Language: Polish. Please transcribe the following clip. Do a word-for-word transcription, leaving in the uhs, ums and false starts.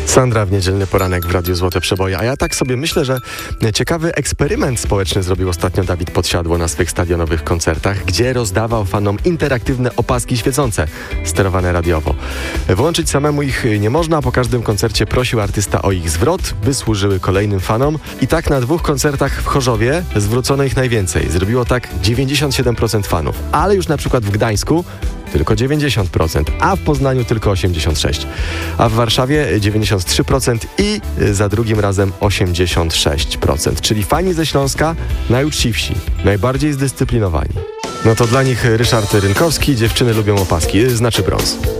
Sandra w niedzielny poranek w Radiu Złote Przeboje. A ja tak sobie myślę, że ciekawy eksperyment społeczny zrobił ostatnio Dawid Podsiadło na swych stadionowych koncertach, gdzie rozdawał fanom interaktywne opaski świecące, sterowane radiowo. Włączyć samemu ich nie można, a po każdym koncercie prosił artysta o ich zwrot, by służyły kolejnym fanom. I tak na dwóch koncertach w Chorzowie zwrócono ich najwięcej. Zrobiło tak dziewięćdziesiąt siedem procent fanów. Ale już na przykład w Gdańsku tylko dziewięćdziesiąt procent, a w Poznaniu tylko osiemdziesiąt sześć procent, a w Warszawie dziewięćdziesiąt trzy procent i za drugim razem osiemdziesiąt sześć procent. Czyli fani ze Śląska najuczciwsi, najbardziej zdyscyplinowani. No to dla nich Ryszard Rynkowski, dziewczyny lubią opaski, znaczy brąz.